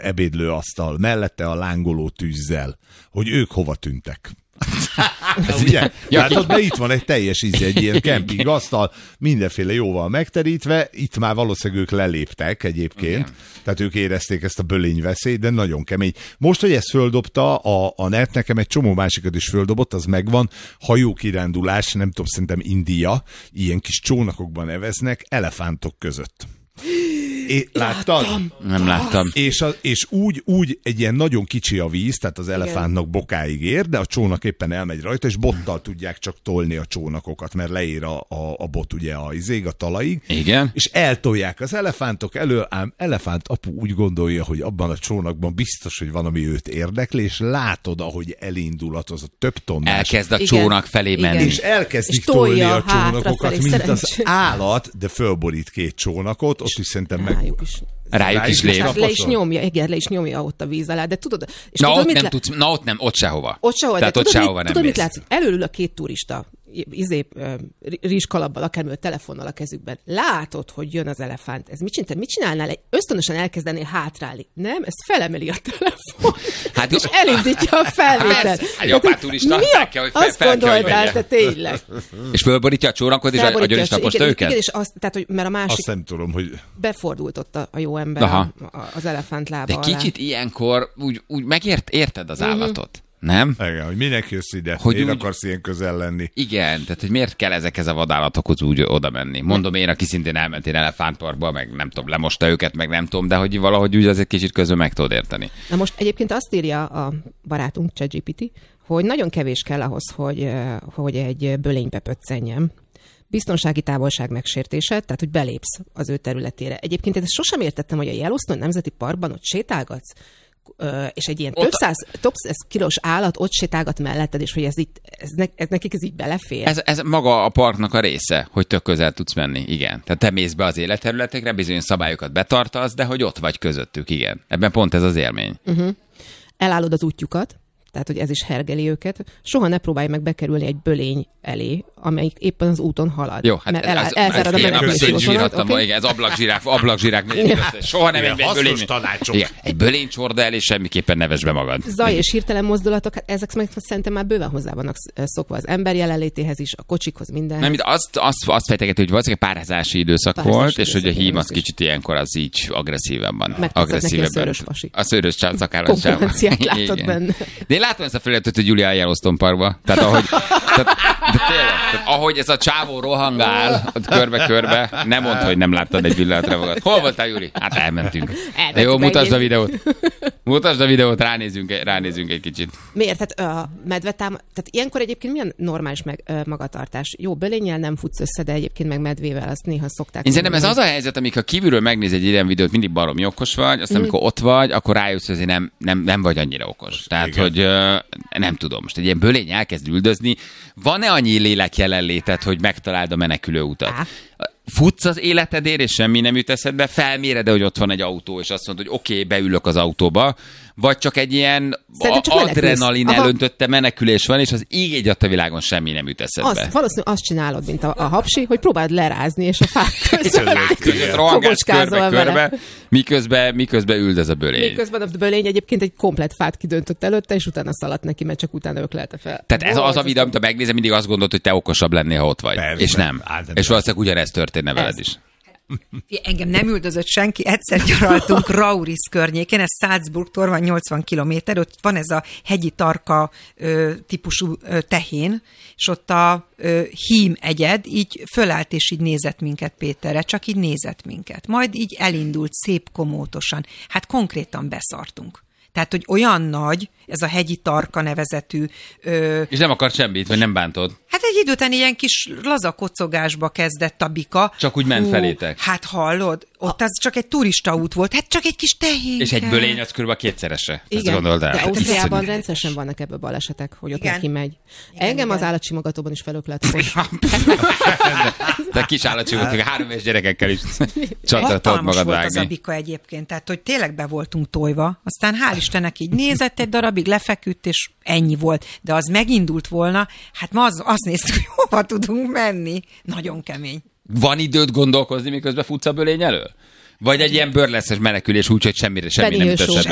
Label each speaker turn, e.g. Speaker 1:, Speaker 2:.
Speaker 1: ebédlőasztal, mellette a lángoló tűzzel, hogy ők hova tűntek. Ugye? Látod, mert itt van egy teljes egy ilyen kempingasztal, mindenféle jóval megterítve, itt már valószínűleg ők leléptek egyébként, igen. Tehát ők érezték ezt a bölényveszélyt, de nagyon kemény. Most, hogy ezt földobta a net, nekem egy csomó másikat is földobott, az megvan, hajókirándulás, nem tudom, szerintem India, ilyen kis csónakokban eveznek, elefántok között. Láttad?
Speaker 2: Nem láttam.
Speaker 1: És úgy egy ilyen nagyon kicsi a víz, tehát az elefántnak bokáig ér, de a csónak éppen elmegy rajta, és bottal tudják csak tolni a csónakokat, mert leér a bot ugye a talajig.
Speaker 2: Igen.
Speaker 1: És eltolják az elefántok elő, ám elefánt apu úgy gondolja, hogy abban a csónakban biztos, hogy van, ami őt érdekli, és látod, ahogy elindulatoz a több tonnás.
Speaker 2: Elkezd a csónak felé menni.
Speaker 1: És elkezdik tolni a csónakokat, mint az állat, de fölborít két csónakot, ott is szerintem Rájuk is lép.
Speaker 3: Hát le is nyomja ott a víz alá, de tudod... És
Speaker 2: ott sehova.
Speaker 3: Ott sehova,
Speaker 2: tehát ott sehova nem
Speaker 3: tudod, mit látszik? Előül a két turista, rizskalappal, akármilyen telefonnal a kezükben. Látod, hogy jön az elefánt. Ez mit csinálnál? Ösztönösen elkezdenél hátrálni. Nem? Ez felemeli a telefon. Hát és elindítja a felvételt.
Speaker 2: Hát jobbá turista.
Speaker 3: Azt gondoltál, te tényleg.
Speaker 2: És fölborítja a csónakot, és agyon is naposta őket?
Speaker 3: Igen, és tehát, hogy mert a másik...
Speaker 1: Azt nem tudom, hogy...
Speaker 3: Befordult ott a jó ember az elefánt lába alá.
Speaker 2: De kicsit ilyenkor úgy érted az állatot. Nem?
Speaker 1: Igen, hogy minek jössz ide?
Speaker 2: Hogy
Speaker 1: én akarsz ilyen közel lenni.
Speaker 2: Igen, tehát hogy miért kell ezekhez a vadállatokhoz úgy oda menni? Mondom én, aki szintén elmentél elefántparkba, meg nem tudom, lemosta őket, meg nem tudom, de hogy valahogy úgy azért kicsit közben meg tudod érteni.
Speaker 3: Na most egyébként azt írja a barátunk ChatGPT, hogy nagyon kevés kell ahhoz, hogy egy bölénybe pöccenjen. Biztonsági távolság megsértése, tehát hogy belépsz az ő területére. Egyébként ezt sosem értettem, hogy a Yellowstone Nemzeti Parkban ott sétálgatsz, és egy ilyen több száz kilós állat ott sétálgat melletted, és hogy ez nekik így belefér.
Speaker 2: Ez maga a parknak a része, hogy tök közel tudsz menni, igen. Tehát te mész be az életterületekre, bizonyos szabályokat betartasz, de hogy ott vagy közöttük, igen. Ebben pont ez az élmény.
Speaker 3: Elállod az útjukat, tehát hogy ez is hergeli őket. Soha ne próbálj meg bekerülni egy bölény elé, amelyik éppen az úton halad.
Speaker 2: Jó, hát
Speaker 3: elzárad a menekülési útonalat.
Speaker 2: Okay? Igen, ez ablakzsirák. Soha nem egy bölény. Egy bölénycsorda elé semmiképpen nevesd be magad.
Speaker 3: Zaj és hirtelen mozdulatok, hát ezek meg szerintem már bőven hozzá vannak szokva az ember jelenlétéhez is, a kocsikhoz, minden. Nem,
Speaker 2: azt fejtegető, hogy valószínűleg párházási időszak volt, és hogy a hím az kicsit ilyenkor az így agresszívebben van.
Speaker 3: Megtetszett neki a szőrös pasi.
Speaker 2: A szőrös szakállas.
Speaker 3: Konkurenciát látod benne.
Speaker 2: De én látom ezt a felületet, hogy Julia Yellowstone Parkba. Tehát ahogy ez a csávó rohangál ott körbe-körbe, nem mondd, hogy nem láttad egy pillanatra magad. Hol voltál, Juli? Hát elmentünk. De jó, mutasd a videót. Mutasd a videót, ránézünk egy kicsit.
Speaker 3: Miért? Tehát a tehát ilyenkor egyébként milyen normális magatartás? Jó, bölénnyel nem futsz össze, de egyébként meg medvével azt néha szokták.
Speaker 2: Én szerintem ez az a helyzet, amikor kívülről megnéz egy ilyen videót, mindig baromi okos vagy, aztán amikor ott vagy, akkor rájössz, hogy nem vagy annyira okos. Tehát, igen. Hogy nem tudom, most egy ilyen bölény elkezd üldözni, van-e annyi lélek jelenlétet, hogy megtaláld a menekülő utat? Futsz az életedért, és semmi nem jut eszedbe, felméred, hogy ott van egy autó, és azt mondod, hogy oké, beülök az autóba, vagy csak egy ilyen adrenalin elöntötte menekülés van, és az ég egy a világon semmi nem jut eszedbe.
Speaker 3: Valószínűleg azt csinálod, mint a hapsi, hogy próbáld lerázni, és a fák
Speaker 2: között rohangálsz körbe-körbe, miközben üldöz a bölény.
Speaker 3: Miközben a bölény egyébként egy komplet fát kidöntött előtte, és utána szaladt neki, mert csak utána öklelte fel.
Speaker 2: Tehát ez az a videó, amit megnézem, mindig azt gondolod, hogy te okosabb lennél, ha ott vagy. Persze, és nem. És valószínűleg ugyanez történne veled is.
Speaker 4: Engem nem üldözött senki, egyszer gyaraltunk Rauris környékén, ez Salzburgtól van 80 kilométer, ott van ez a hegyi tarka típusú tehén, és ott a hím egyed így fölállt, és így nézett minket Péterre, csak így nézett minket. Majd így elindult szép komótosan. Hát konkrétan beszartunk. Tehát, hogy olyan nagy, ez a hegyi tarka nevezetű...
Speaker 2: És nem akart semmit, vagy nem bántod?
Speaker 4: Hát egy idő után ilyen kis laza kocogásba kezdett a bika.
Speaker 2: Csak úgy ment felétek.
Speaker 4: Hát hallod, ott az csak egy turistaút volt, hát csak egy kis tehén.
Speaker 2: És egy bölény az kb. Kétszerese.
Speaker 3: Igen, de Ausztriában rendszeresen vannak ebből balesetek, hogy ott neki megy. Engem az állatsimogatóban is felöklett.
Speaker 2: De kis állatsimogatók, 3 éves gyerekekkel is csatlatott magad
Speaker 4: volt az a bika egyébként, tehát hogy tényleg be voltunk tojva. Aztán hál' Istennek így nézett egy darabig, lefeküdt, és ennyi volt. De az megindult volna, hát ma azt néztük, hogy hova tudunk menni. Nagyon kemény.
Speaker 2: Van időt gondolkozni, miközben futsz a bölény elől? Vagy egy ilyen bőrleszes menekülés úgy, hogy semmi nem jut eszedbe?